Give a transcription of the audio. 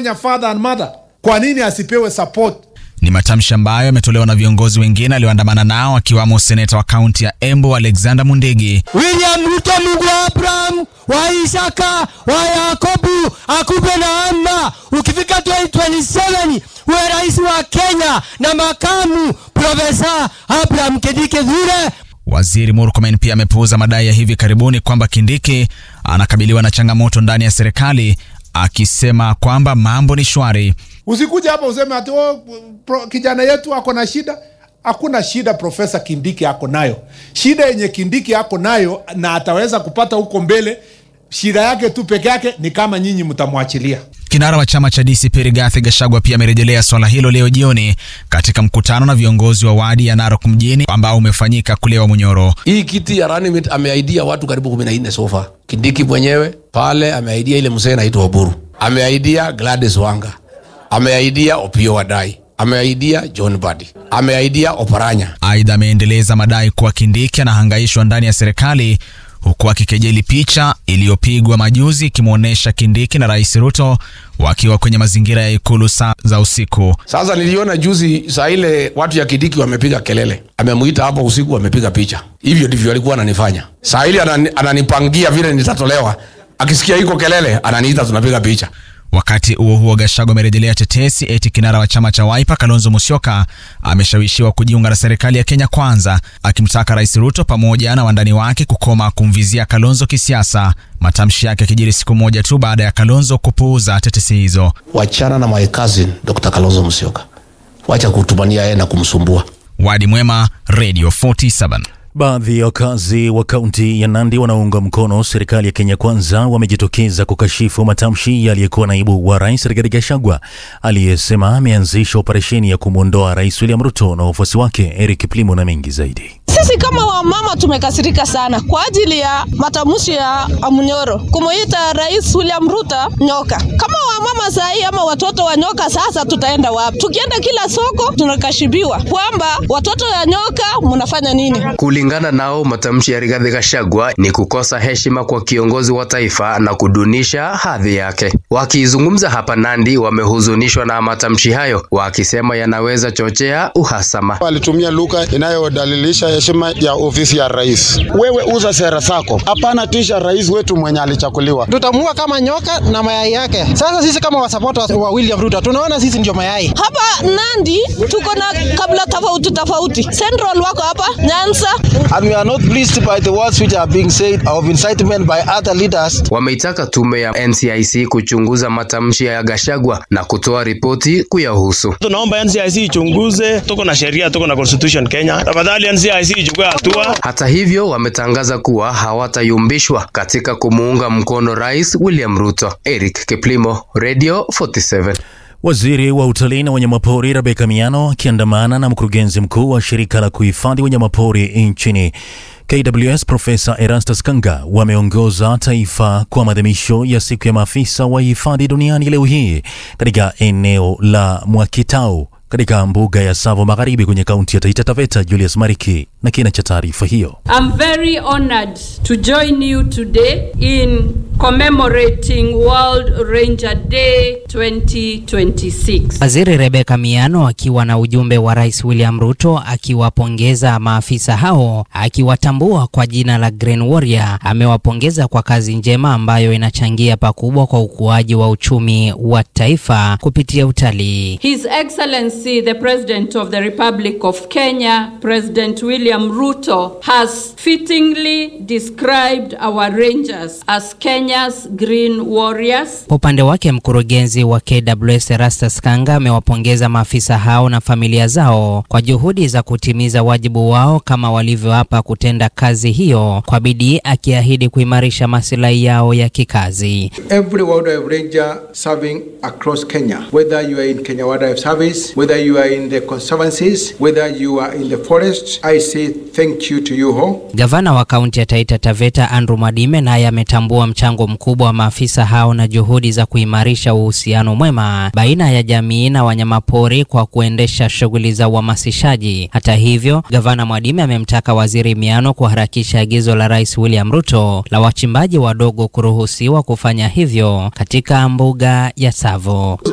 Kenya father and mother. Kwa nini asipewe support? Ni matamshi ambayo yametolewa na viongozi wengine alioandamana nao akiwamo seneta wa kaunti ya Embu Alexander Mundigi. William Ruto, Mungu wa Abraham, wa Isaka, wa Yakobu, akupe na ama. Ukifika 2027 uwe rais wa Kenya na makamu Profesa Abraham Kindiki Kithure. Waziri Murkomen pia amepuuza madai ya hivi karibuni kwamba Kindiki anakabiliwa na changamoto ndani ya serikali, akisema kwamba mambo ni shwari. Usikuja hapa useme ati kijana yetu ako na shida. Hakuna shida Profesa Kindiki ako nayo. Shida yenye Kindiki ako nayo na ataweza kupata huko mbele, shida yake tu peke yake ni kama nyinyi mtamwachilia. Kinara wa chama cha DCP Rigathi Gachagua pia amerejelea swala hilo leo jioni katika mkutano na viongozi wa wadi ya Narok mjini ambao umefanyika kule Munyoro. Hii kiti ya running mate ameaidia watu karibu 14 sofa. Kindiki mwenyewe pale ameaidia ile mzee anaitwa Oburu. Ameaidia Gladys Wanga. Ameaidia Opiyo Wadai. Ameaidia John Badi. Ameaidia Oparanya. Aidha ameendeleza madai kuwa Kindiki anahangaishwa ndani ya serikali, huku akikejeli picha iliyopigwa majuzi ikimuonesha Kindiki na Rais Ruto wakiwa kwenye mazingira ya ikulu saa za usiku. Sasa niliona juzi saa ile watu ya Kindiki wamepiga kelele. Amemuita hapo usiku wamepiga picha. Hivyo ndivyo alikuwa ananifanya. Saa ile ananipangia vile nitatolewa. Akisikia iko kelele ananiita tunapiga picha. Wakati huo Gachagua amerejelea tetesi eti kinara wa chama cha Wiper Kalonzo Musyoka ameshawishiwa kujiunga na serikali ya Kenya Kwanza, akimtaka Rais Ruto pamoja na wandani wake kukoma kumvizia Kalonzo kisiasa. Matamshi yake kijiri siku moja tu baada ya Kalonzo kupuuza tetesi hizo. Wachana na my cousin Dr. Kalonzo Musyoka. Wacha kutumania yeye na kumsumbua. Wadi Mwema, Radio 47. Baadhi ya wakazi wa kaunti ya Nandi wanaunga mkono serikali ya Kenya Kwanza wamejitokeza kukashifu matamshi aliyekuwa naibu wa rais Rigathi Gachagua aliyesema ameanzisha operesheni ya kumuondoa Rais William Ruto na wafuasi wake. Eric Kiplimo na mengi zaidi. Sisi kama wamama tumekasirika sana kwa ajili ya matamshi ya Munyoro kumuita Rais William Ruto nyoka. Kama wamama sahi ama watoto wa nyoka, sasa tutaenda wapi? Tukienda kila soko tunakashibiwa kwamba watoto wa nyoka mnafanya nini? Kulingana nao, matamshi ya Rigathi Gachagua ni kukosa heshima kwa kiongozi wa taifa na kudunisha hadhi yake. Wakizungumza hapa Nandi, wamehuzunishwa na matamshi hayo, wakisema yanaweza chochea uhasama. Walitumia lugha inayodalilisha heshima ya ofisi ya rais. Wewe uza sera zako, hapana tisha rais wetu mwenye alichakuliwa. Tutamua kama nyoka na mayai yake. Sasa sisi kama wasupporters wa William Ruto tunaona sisi ndio mayai. Hapa Nandi tuko na kabla tofauti. Central wako hapa, Nyanza. And we are not pleased by the words which are being said of incitement by other leaders. Wameitaka tume ya NCIC kuchunguza matamshi ya Gachagua na kutoa ripoti kuyahusu. Tunaomba NCIC ichunguze, tuko na sheria, tuko na constitution Kenya. Tafadhali NCIC ichukue hatua. Hata hivyo wametangaza kuwa hawatayumbishwa katika kumuunga mkono Rais William Ruto. Eric Kiplimo, Radio 47. Waziri wa utalii na wanyamapori Rebecca Miano akiandamana na mkurugenzi mkuu wa shirika la kuhifadhi wanyamapori nchini KWS Profesa Erastus Kanga wameongoza taifa kwa maadhimisho ya siku ya maafisa wa hifadhi duniani leo hii katika eneo la Mwakitao katika mbuga ya Tsavo Magharibi kwenye kaunti ya Taita Taveta. Julius Mariki na kina cha taarifa hiyo. I'm very honored to join you today in commemorating World Ranger Day 2026. Waziri Rebecca Miano akiwa na ujumbe wa Rais William Ruto akiwapongeza maafisa hao, akiwatambua kwa jina la Green Warrior, amewapongeza kwa kazi njema ambayo inachangia pakubwa kwa ukuaji wa uchumi wa taifa kupitia utalii. His Excellency the President of the Republic of Kenya, President William Ruto, has fittingly described our rangers as Kenya's Green Warriors. Kwa upande wake mkurugenzi wa KWS Erastus Kanga amewapongeza maafisa hao na familia zao kwa juhudi za kutimiza wajibu wao kama walivyoapa kutenda kazi hiyo kwa bidii, akiahidi kuimarisha maslahi yao ya kikazi. Every wildlife ranger serving across Kenya, whether you are in Kenya Wildlife Service, whether you are in the conservancies, whether you are in the forest, I say thank you to you all. Gavana wa kaunti ya Taita Taveta Andrew Mwadime naye ametambua mchango mkubwa wa maafisa hao na juhudi za kuimarisha uhusiano mwema baina ya jamii na wanyamapori kwa kuendesha shughuli za uhamasishaji. Hata hivyo, Gavana Mwadime amemtaka Waziri Miano kuharakisha agizo la Rais William Ruto la wachimbaji wadogo kuruhusiwa kufanya hivyo katika mbuga ya Tsavo.